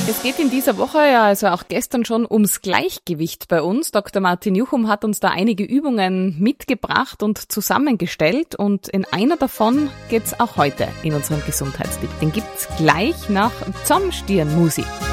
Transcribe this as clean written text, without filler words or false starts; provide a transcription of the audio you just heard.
Es geht in dieser Woche, ja also auch gestern schon, ums Gleichgewicht bei uns. Dr. Martin Juchum hat uns da einige Übungen mitgebracht und zusammengestellt und in einer davon geht's auch heute in unserem Gesundheitstipp. Den gibt's gleich nach Zomstirn Musik.